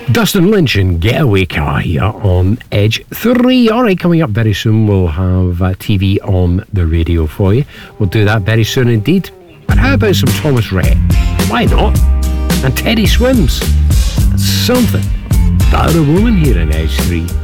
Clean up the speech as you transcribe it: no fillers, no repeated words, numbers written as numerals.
Dustin Lynch and Getaway Car here on Edge 3. Alright, coming up very soon we'll have TV on the radio for you. We'll do that very soon indeed. But how about some Thomas Rhett? Why not? And Teddy Swims. Something about a woman here in Edge 3.